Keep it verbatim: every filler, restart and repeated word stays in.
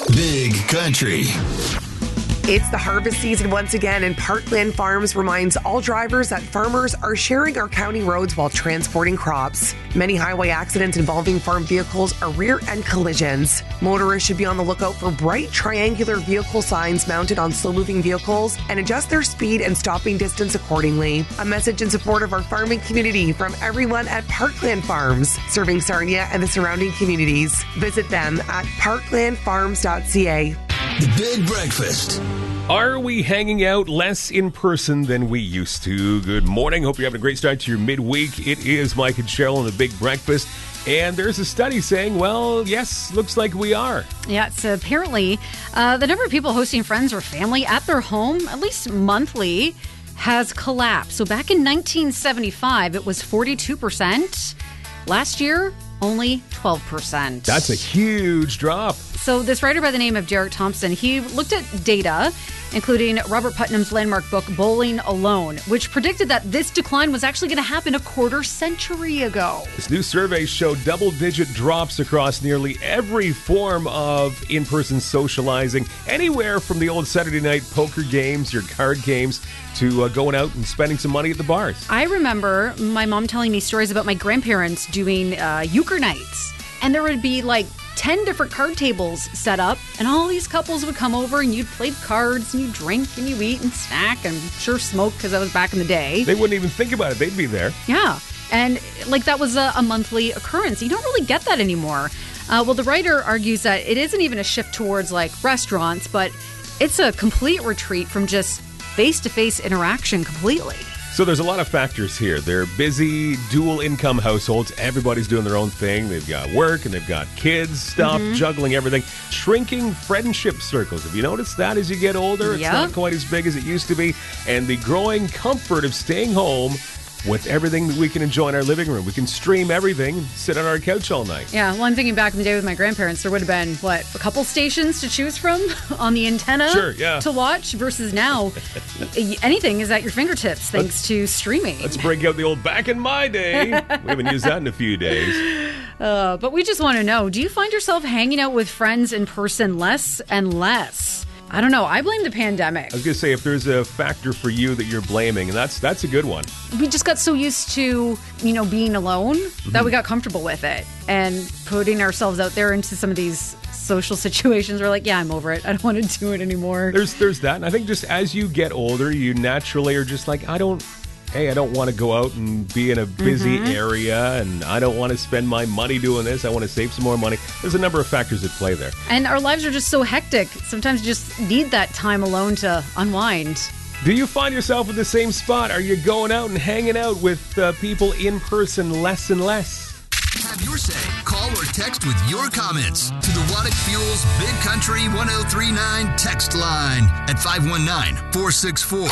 Big Country. It's the harvest season once again, and Parkland Farms reminds all drivers that farmers are sharing our county roads while transporting crops. Many highway accidents involving farm vehicles are rear-end collisions. Motorists should be on the lookout for bright triangular vehicle signs mounted on slow-moving vehicles and adjust their speed and stopping distance accordingly. A message in support of our farming community from everyone at Parkland Farms, serving Sarnia and the surrounding communities. Visit them at parkland farms dot c a. The Big Breakfast. Are we hanging out less in person than we used to? Good morning. Hope you're having a great start to your midweek. It is Mike and Cheryl on The Big Breakfast. And there's a study saying, well, yes, looks like we are. Yeah, so apparently uh, the number of people hosting friends or family at their home, at least monthly, has collapsed. So back in nineteen seventy-five, it was forty-two percent. Last year, only twelve percent. That's a huge drop. So this writer by the name of Derek Thompson, he looked at data, including Robert Putnam's landmark book, Bowling Alone, which predicted that this decline was actually going to happen a quarter century ago. This new survey showed double-digit drops across nearly every form of in-person socializing, anywhere from the old Saturday night poker games, your card games, to uh, going out and spending some money at the bars. I remember my mom telling me stories about my grandparents doing uh, euchre nights, and there would be like ten different card tables set up, and all these couples would come over, and you'd play cards, and you drink, and you eat, and snack, and sure smoke, because that was back in the day. They wouldn't even think about it. They'd be there. Yeah, and like that was a, a monthly occurrence. You don't really get that anymore. Uh, well, the writer argues that it isn't even a shift towards like restaurants, but it's a complete retreat from just face-to-face interaction completely. So there's a lot of factors here. They're busy, dual-income households. Everybody's doing their own thing. They've got work and they've got kids, stuff, mm-hmm. juggling everything. Shrinking friendship circles. Have you noticed that as you get older? It's yep. not quite as big as it used to be. And the growing comfort of staying home with everything that we can enjoy in our living room. We can stream everything and sit on our couch all night. Yeah, well, I'm thinking back in the day with my grandparents, there would have been, what, a couple stations to choose from on the antenna sure, yeah. to watch, versus now, anything is at your fingertips thanks let's, to streaming. Let's break out the old back in my day. We haven't used that in a few days. Uh, but we just want to know, do you find yourself hanging out with friends in person less and less? I don't know. I blame the pandemic. I was going to say, if there's a factor for you that you're blaming, and that's that's a good one. We just got so used to, you know, being alone mm-hmm. that we got comfortable with it. And putting ourselves out there into some of these social situations, we're like, yeah, I'm over it. I don't want to do it anymore. There's there's that. And I think just as you get older, you naturally are just like, I don't... Hey, I don't want to go out and be in a busy mm-hmm. area, and I don't want to spend my money doing this. I want to save some more money. There's a number of factors at play there. And our lives are just so hectic. Sometimes you just need that time alone to unwind. Do you find yourself in the same spot? Are you going out and hanging out with uh, people in person less and less? Have your say. Call or text with your comments to the Waddick Fuels Big Country one oh three nine text line at five one nine, four six four